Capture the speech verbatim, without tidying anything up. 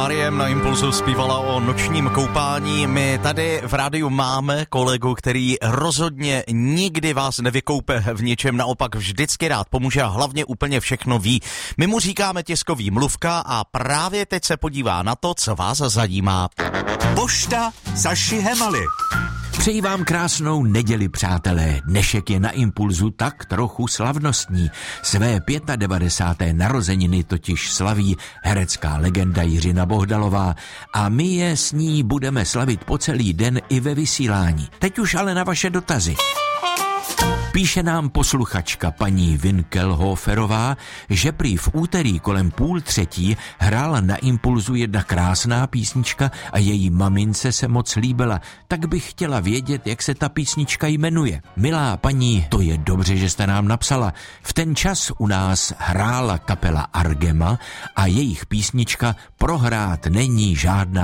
R E M na Impulsu zpívala o nočním koupání. My tady v rádiu máme kolegu, který rozhodně nikdy vás nevykoupe v ničem, naopak vždycky rád pomůže a hlavně úplně všechno ví. My mu říkáme tiskový mluvka a právě teď se podívá na to, co vás zajímá. Pošta Saši Hemaly. Přeji vám krásnou neděli, přátelé. Dnešek je na Impulzu tak trochu slavnostní. Své devadesáté páté narozeniny totiž slaví herecká legenda Jiřina Bohdalová a my je s ní budeme slavit po celý den i ve vysílání. Teď už ale na vaše dotazy. Píše nám posluchačka paní Winkelhoferová, že prý v úterý kolem půl třetí hrála na Impulzu jedna krásná písnička a její mamince se moc líbila. Tak bych chtěla vědět, jak se ta písnička jmenuje. Milá paní, to je dobře, že jste nám napsala. V ten čas u nás hrála kapela Argema a jejich písnička Prohrát není žádná